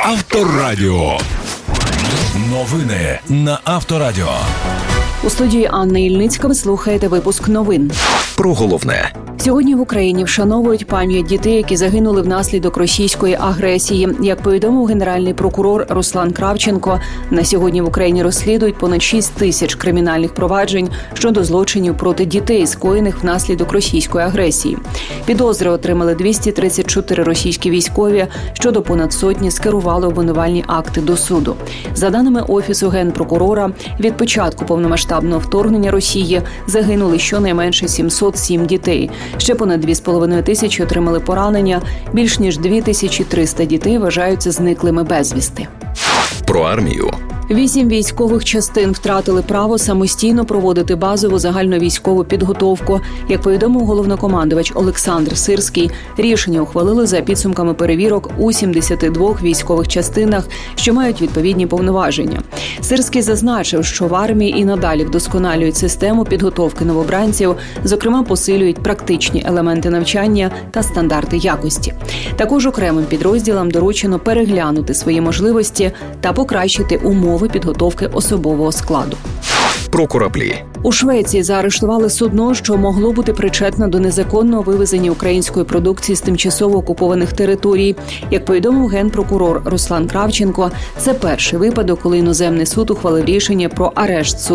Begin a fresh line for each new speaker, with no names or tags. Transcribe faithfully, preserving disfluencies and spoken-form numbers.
Авторадіо. Новини на Авторадіо.
У студії Анна Ільницька ви слухаєте випуск новин.
Про головне.
Сьогодні в Україні вшановують пам'ять дітей, які загинули внаслідок російської агресії. Як повідомив генеральний прокурор Руслан Кравченко, на сьогодні в Україні розслідують понад шість тисяч кримінальних проваджень щодо злочинів проти дітей, скоєних внаслідок російської агресії. Підозри отримали двісті тридцять чотири російські військові, щодо понад сотні скерували обвинувальні акти до суду. За даними Офісу Генпрокурора, від початку повномасштабного вторгнення Росії загинули щонайменше сімсот сім дітей. Ще понад дві з половиною тисячі отримали поранення, більш ніж дві тисячі триста дітей вважаються зниклими безвісти.
Про армію.
Вісім військових частин втратили право самостійно проводити базову загальновійськову підготовку. Як повідомив головнокомандувач Олександр Сирський, рішення ухвалили за підсумками перевірок у сімдесяти двох військових частинах, що мають відповідні повноваження. Сирський зазначив, що в армії і надалі вдосконалюють систему підготовки новобранців, зокрема посилюють практичні елементи навчання та стандарти якості. Також окремим підрозділам доручено переглянути свої можливості та покращити умови підготовки особового складу.
Про кораблі.
У Швеції заарештували судно, що могло бути причетне до незаконного вивезення української продукції з тимчасово окупованих територій. Як повідомив генпрокурор Руслан Кравченко, це перший випадок, коли іноземний суд ухвалив рішення про арешт судна